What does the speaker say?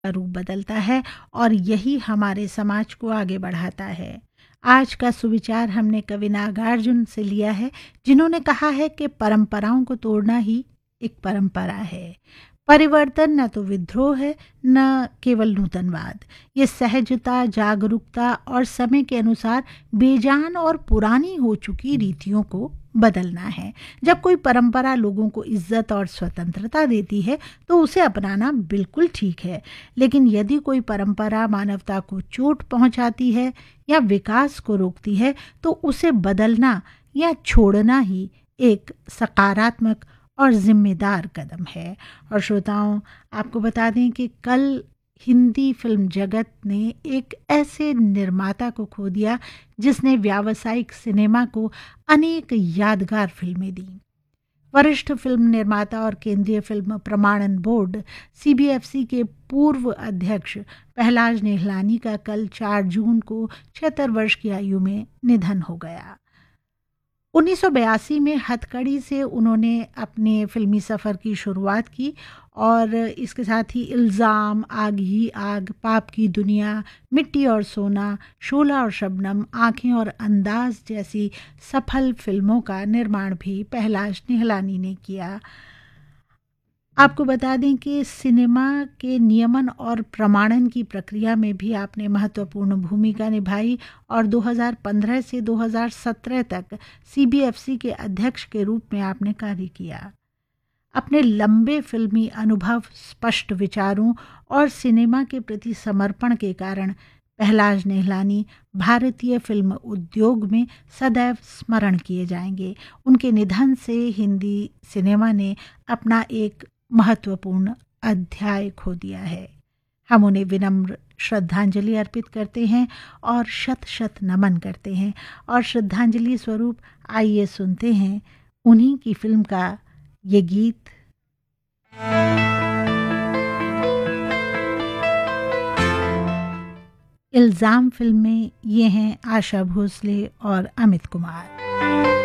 का रूप बदलता है और यही हमारे समाज को आगे बढ़ाता है। आज का सुविचार हमने कवि नागार्जुन से लिया है, जिन्होंने कहा है कि परंपराओं को तोड़ना ही एक परंपरा है। परिवर्तन न तो विद्रोह है, न केवल नूतनवाद। ये सहजता, जागरूकता और समय के अनुसार बेजान और पुरानी हो चुकी रीतियों को बदलना है। जब कोई परंपरा लोगों को इज्जत और स्वतंत्रता देती है तो उसे अपनाना बिल्कुल ठीक है, लेकिन यदि कोई परंपरा मानवता को चोट पहुंचाती है या विकास को रोकती है तो उसे बदलना या छोड़ना ही एक सकारात्मक और जिम्मेदार कदम है। और श्रोताओं, आपको बता दें कि कल हिंदी फिल्म जगत ने एक ऐसे निर्माता को खो दिया जिसने व्यावसायिक सिनेमा को अनेक यादगार फिल्में दी। वरिष्ठ फिल्म निर्माता और केंद्रीय फिल्म प्रमाणन बोर्ड सीबीएफसी के पूर्व अध्यक्ष पहलाज निहलानी का कल 4 जून को 76 वर्ष की आयु में निधन हो गया। 1982 में हथकड़ी से उन्होंने अपने फिल्मी सफ़र की शुरुआत की और इसके साथ ही इल्ज़ाम, आग ही आग, पाप की दुनिया, मिट्टी और सोना, शोला और शबनम, आँखें और अंदाज जैसी सफल फिल्मों का निर्माण भी पहलाज निहलानी ने किया। आपको बता दें कि सिनेमा के नियमन और प्रमाणन की प्रक्रिया में भी आपने महत्वपूर्ण भूमिका निभाई और 2015 से 2017 तक सीबीएफसी के अध्यक्ष के रूप में आपने कार्य किया। अपने लंबे फिल्मी अनुभव, स्पष्ट विचारों और सिनेमा के प्रति समर्पण के कारण पहलाज निहलानी भारतीय फिल्म उद्योग में सदैव स्मरण किए जाएंगे। उनके निधन से हिंदी सिनेमा ने अपना एक महत्वपूर्ण अध्याय खो दिया है। हम उन्हें विनम्र श्रद्धांजलि अर्पित करते हैं और शत शत नमन करते हैं। और श्रद्धांजलि स्वरूप आइए सुनते हैं उन्हीं की फिल्म का ये गीत। इल्ज़ाम फिल्म में ये हैं आशा भोसले और अमित कुमार।